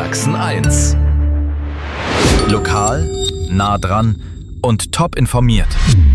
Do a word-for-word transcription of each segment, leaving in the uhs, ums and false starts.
Sachsen eins. Lokal, nah dran und top informiert.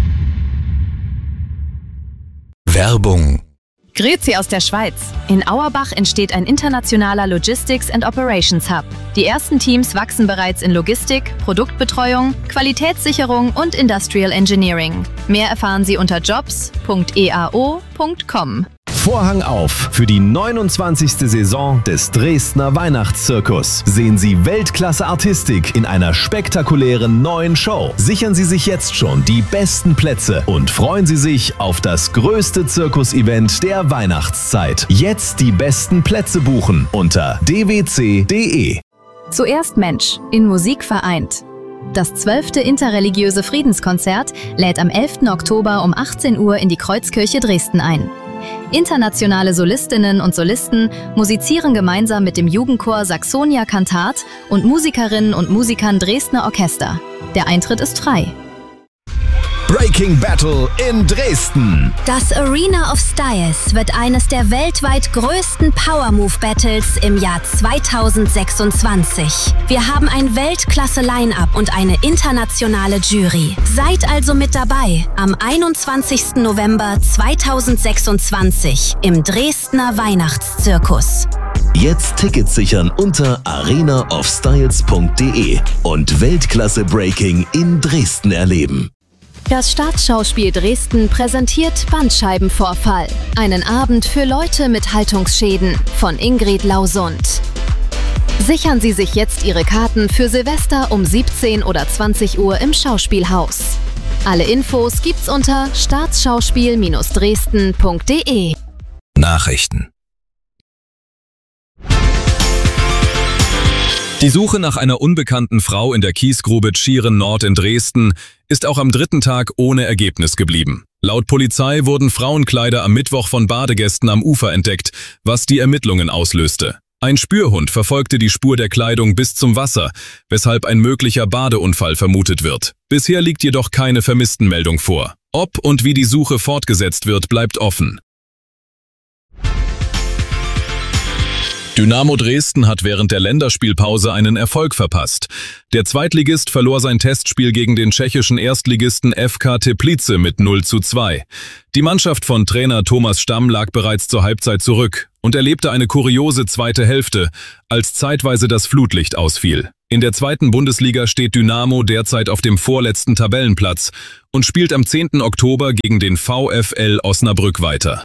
Werbung. Grüezi aus der Schweiz. In Auerbach entsteht ein internationaler Logistics and Operations Hub. Die ersten Teams wachsen bereits in Logistik, Produktbetreuung, Qualitätssicherung und Industrial Engineering. Mehr erfahren Sie unter jobs punkt e a o punkt com. Vorhang auf für die neunundzwanzigste Saison des Dresdner Weihnachtszirkus. Sehen Sie Weltklasse-Artistik in einer spektakulären neuen Show. Sichern Sie sich jetzt schon die besten Plätze und freuen Sie sich auf das größte Zirkus-Event der Weihnachtszeit. Jetzt die besten Plätze buchen unter d w c punkt d e. Zuerst Mensch, in Musik vereint. Das zwölfte interreligiöse Friedenskonzert lädt am elften Oktober um achtzehn Uhr in die Kreuzkirche Dresden ein. Internationale Solistinnen und Solisten musizieren gemeinsam mit dem Jugendchor Saxonia Cantat und Musikerinnen und Musikern Dresdner Orchester. Der Eintritt ist frei. Breaking Battle in Dresden. Das Arena of Styles wird eines der weltweit größten Power-Move-Battles im Jahr zweitausendsechsundzwanzig. Wir haben ein Weltklasse-Line-Up und eine internationale Jury. Seid also mit dabei am einundzwanzigsten November zweitausendsechsundzwanzig im Dresdner Weihnachtszirkus. Jetzt Tickets sichern unter arena of styles punkt d e und Weltklasse Breaking in Dresden erleben. Das Staatsschauspiel Dresden präsentiert Bandscheibenvorfall. Einen Abend für Leute mit Haltungsschäden von Ingrid Lausund. Sichern Sie sich jetzt Ihre Karten für Silvester um siebzehn oder zwanzig Uhr im Schauspielhaus. Alle Infos gibt's unter staatsschauspiel Bindestrich dresden punkt d e. Nachrichten. Die Suche nach einer unbekannten Frau in der Kiesgrube Tschirren Nord in Dresden ist auch am dritten Tag ohne Ergebnis geblieben. Laut Polizei wurden Frauenkleider am Mittwoch von Badegästen am Ufer entdeckt, was die Ermittlungen auslöste. Ein Spürhund verfolgte die Spur der Kleidung bis zum Wasser, weshalb ein möglicher Badeunfall vermutet wird. Bisher liegt jedoch keine Vermisstenmeldung vor. Ob und wie die Suche fortgesetzt wird, bleibt offen. Dynamo Dresden hat während der Länderspielpause einen Erfolg verpasst. Der Zweitligist verlor sein Testspiel gegen den tschechischen Erstligisten F K Teplice mit null zu zwei. Die Mannschaft von Trainer Thomas Stamm lag bereits zur Halbzeit zurück und erlebte eine kuriose zweite Hälfte, als zeitweise das Flutlicht ausfiel. In der zweiten Bundesliga steht Dynamo derzeit auf dem vorletzten Tabellenplatz und spielt am zehnten Oktober gegen den VfL Osnabrück weiter.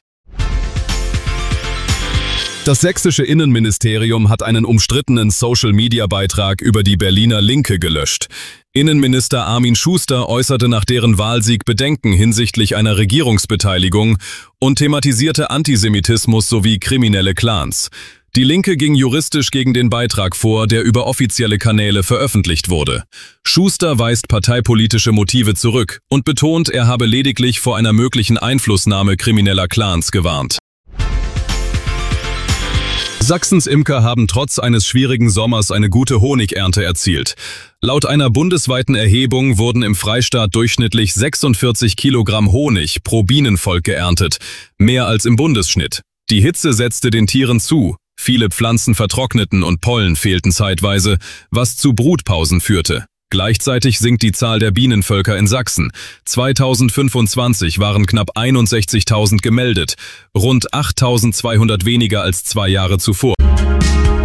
Das sächsische Innenministerium hat einen umstrittenen Social-Media-Beitrag über die Berliner Linke gelöscht. Innenminister Armin Schuster äußerte nach deren Wahlsieg Bedenken hinsichtlich einer Regierungsbeteiligung und thematisierte Antisemitismus sowie kriminelle Clans. Die Linke ging juristisch gegen den Beitrag vor, der über offizielle Kanäle veröffentlicht wurde. Schuster weist parteipolitische Motive zurück und betont, er habe lediglich vor einer möglichen Einflussnahme krimineller Clans gewarnt. Sachsens Imker haben trotz eines schwierigen Sommers eine gute Honigernte erzielt. Laut einer bundesweiten Erhebung wurden im Freistaat durchschnittlich sechsundvierzig Kilogramm Honig pro Bienenvolk geerntet, mehr als im Bundesschnitt. Die Hitze setzte den Tieren zu, viele Pflanzen vertrockneten und Pollen fehlten zeitweise, was zu Brutpausen führte. Gleichzeitig sinkt die Zahl der Bienenvölker in Sachsen. zweitausendfünfundzwanzig waren knapp einundsechzigtausend gemeldet, rund achttausendzweihundert weniger als zwei Jahre zuvor.